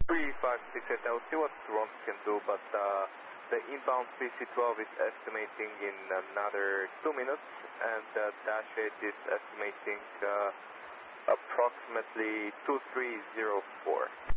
3568, I'll see what Toronto can do, but the inbound PC12 is estimating in another 2 minutes, and Dash 8 is estimating approximately 2304.